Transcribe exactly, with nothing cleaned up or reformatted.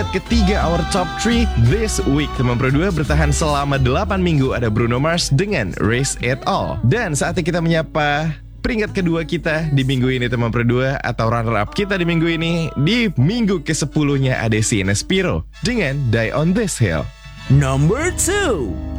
peringkat ketiga our top three this week. Teman Pro dua bertahan selama delapan minggu, ada Bruno Mars dengan Raise It All. Dan saatnya kita menyapa peringkat kedua kita di minggu ini teman Pro dua, atau runner up kita di minggu ini. Di minggu kesepuluhnya ada Sina Spiro dengan Die on This Hill. Number two.